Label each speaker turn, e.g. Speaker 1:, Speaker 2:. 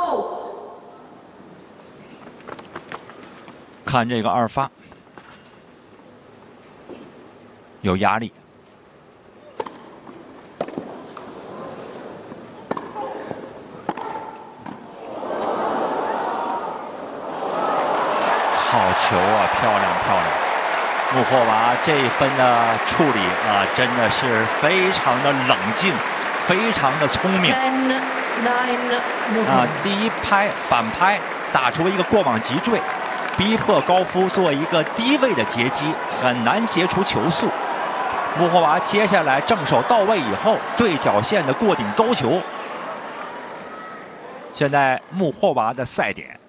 Speaker 1: 看这个二发，有压力。好球啊，漂亮漂亮！穆霍娃这一分的处理啊，真的是非常的冷静，非常的聪明。第一拍反拍打出一个过网急坠，逼迫高夫做一个低位的截击，很难截出球速。穆霍娃接下来正手到位以后，对角线的过顶勾球。现在穆霍娃的赛点。